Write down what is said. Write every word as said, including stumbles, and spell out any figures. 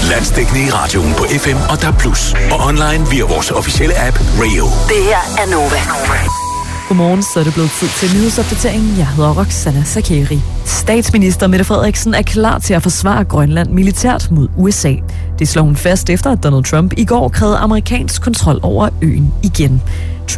Landsdækkende i radioen på F M og D A B plus, og online via vores officielle app Rayo. Det her er Nova. Godmorgen, så er det blevet tid til nyhedsopdateringen. Jeg hedder Roxana Sakeri. Statsminister Mette Frederiksen er klar til at forsvare Grønland militært mod U S A. Det slår hun fast efter, at Donald Trump i går krævede amerikansk kontrol over øen igen.